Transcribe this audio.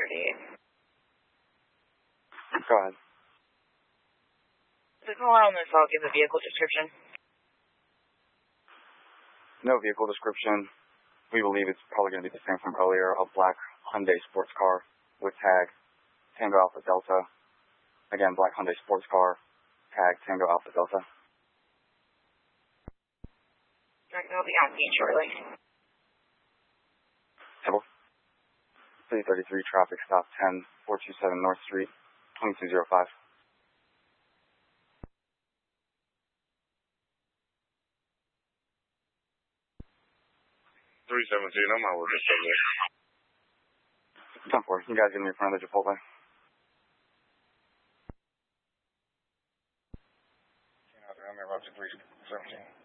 Go ahead. The caller on this, I'll give a vehicle description. No vehicle description. We believe it's probably going to be the same from earlier, a black Hyundai sports car with tag Tango Alpha Delta. Again, black Hyundai sports car, tag Tango Alpha Delta. I'll be on scene shortly. Temple. 333 traffic stop 10427 North Street, 2205. 317, I'm out with this subject. 10-4, you guys get me in front of the Chipotle. I'm here about 317.